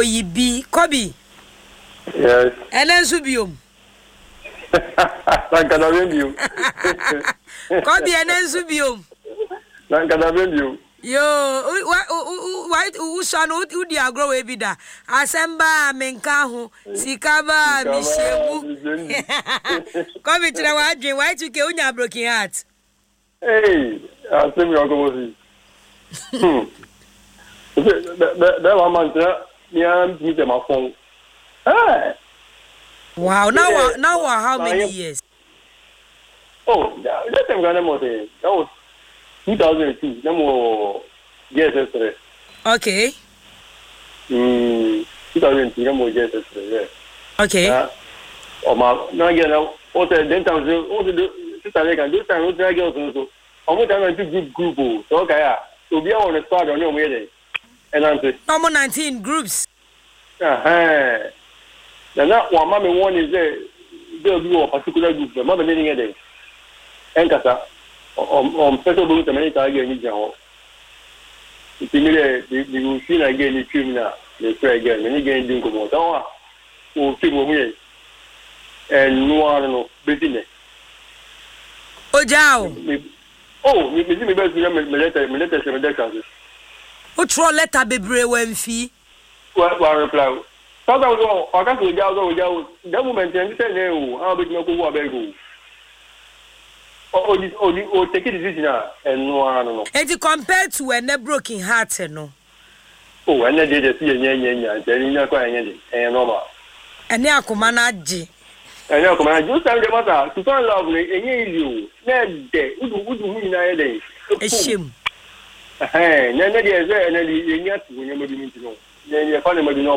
Oyibi, Kobi. Yes. And then Subium. Lankadabim. Kobi and then Subium. Lankadabim. Yo, why son who dia grow ebida? Asemba menkahu, sikaba mishemu. Come to the wadrin, why to kill your broken heart? Hey, I see me on that one man, yeah, meet my phone. Hey. Wow, now how many years? Oh, that time Ghana was that was 2002. No more yes, yesterday. Okay. 2002. No more yes, yesterday. Okay. Oh my, now again, what the then time what the sister like and this time what the girls also. I'm going to group. So okay, so be on the start on your way. And I'm saying. Number 19 groups. Now one mommy one is there. They'll do a particular group. The mother meeting it. And Kasa, special books America again in Japan. It's immediate, you will see again in China, they try again, many again doing Komotawa, or Timo, and no one business. Oh, Jow. Oh, you see me best letter. Who throw letter be brave when fee? Well, reply. Sometimes I can't go, that woman and say, no, I'll be no go. Oh, take it decision and no one. And to compare to a broken heart, no. Oh, and I did a and then you're quite anything, and normal. And now, Comanaji. And now, command, just tell the matter to find lovely and you. Ned, would you win a day? A shame. Hey, none of the other, and then you get to win your money. Then you're funny,